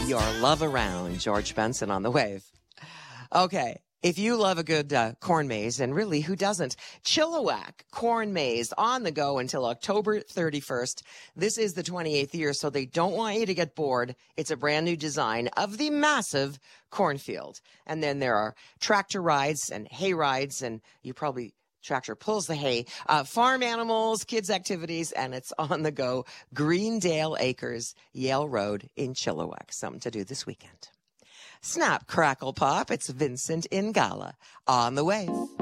your love around. George Benson on the wave. Okay. If you love a good corn maze, and really, who doesn't? Chilliwack Corn Maze on the go until October 31st. This is the 28th year, so they don't want you to get bored. It's a brand new design of the massive cornfield. And then there are tractor rides and hay rides, and you probably tractor pulls the hay, farm animals, kids activities, and it's on the go. Greendale Acres, Yale Road in Chilliwack. Something to do this weekend. Snap, crackle, pop. It's Vincent Ingala on the wave.